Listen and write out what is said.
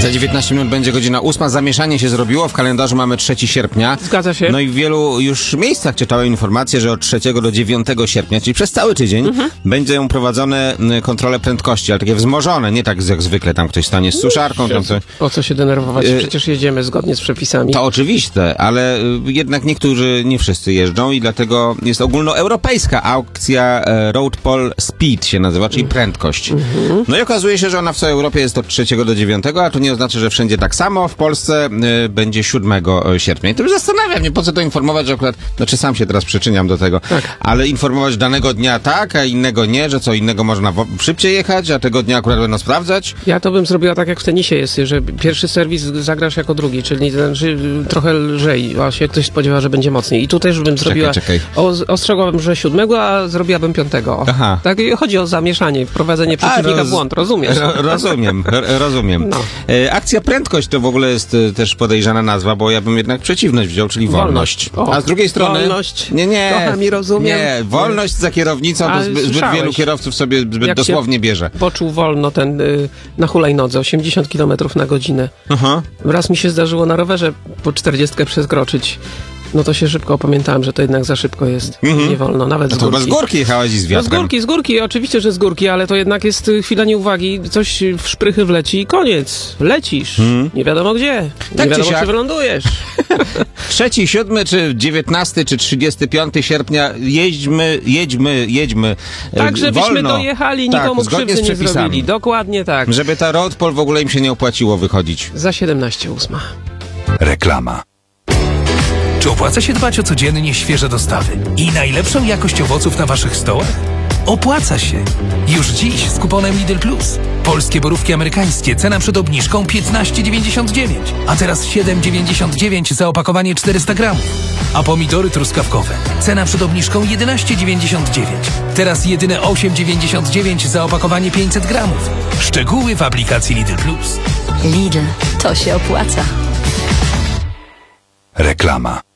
Za 19 minut będzie godzina 8. Zamieszanie się zrobiło. W kalendarzu mamy 3 sierpnia. Zgadza się. No i w wielu już miejscach czytałem informacje, że od 3 do 9 sierpnia, czyli przez cały tydzień, będą prowadzone kontrole prędkości, ale takie wzmożone, nie tak jak zwykle tam ktoś stanie z suszarką. Tam coś. Po co się denerwować? Przecież jedziemy zgodnie z przepisami. To oczywiste, ale jednak niektórzy, nie wszyscy jeżdżą i dlatego jest ogólnoeuropejska aukcja Road Pol Speed się nazywa, czyli prędkość. No i okazuje się, że ona w całej Europie jest od 3 do 9, a to nie oznacza, że wszędzie tak samo. W Polsce będzie 7 sierpnia. I to już zastanawia mnie, po co to informować, że akurat, znaczy sam się teraz przyczyniam do tego, ale informować danego dnia tak, a innego nie, że co innego można szybciej jechać, a tego dnia akurat będą sprawdzać. Ja to bym zrobiła tak jak w tenisie jest, że pierwszy serwis zagrasz jako drugi, czyli trochę lżej, a się ktoś spodziewa, że będzie mocniej. I tutaj już bym zrobiła, ostrzegłabym, że 7, a zrobiłabym 5. Aha. Tak, chodzi o zamieszanie, wprowadzenie przeciwnika w błąd, rozumiesz? Rozumiem. No. Akcja prędkość to w ogóle jest też podejrzana nazwa, bo ja bym jednak przeciwność wziął, czyli wolność. O, a z drugiej strony... Wolność. Nie. Kocham i rozumiem. Nie, wolność za kierownicą, bo zbyt wielu kierowców sobie zbyt dosłownie bierze. Poczuł wolno na hulajnodze, 80 km na godzinę. Aha. Raz mi się zdarzyło na rowerze po 40 przekroczyć. No to się szybko opamiętałem, że to jednak za szybko jest. Nie wolno, nawet z górki. To z górki jechałaś i z wiatrem. No z górki, oczywiście, że z górki, ale to jednak jest chwila nieuwagi, coś w szprychy wleci i koniec. Lecisz. Nie wiadomo gdzie. Tak nie wiadomo, czy czy wylądujesz. 3, 7, czy 19, czy 35 sierpnia jedźmy. Tak, żebyśmy wolno. dojechali, nikomu krzywdy nie zrobili. Dokładnie tak. Żeby ta Road Pol w ogóle im się nie opłaciło wychodzić. Za 17:08. Reklama. Czy opłaca się dbać o codziennie świeże dostawy i najlepszą jakość owoców na waszych stołach? Opłaca się! Już dziś z kuponem Lidl Plus. Polskie borówki amerykańskie, cena przed obniżką 15,99, a teraz 7,99 za opakowanie 400 gramów. A pomidory truskawkowe, cena przed obniżką 11,99, teraz jedyne 8,99 za opakowanie 500 gramów. Szczegóły w aplikacji Lidl Plus. Lidl, to się opłaca. Reklama.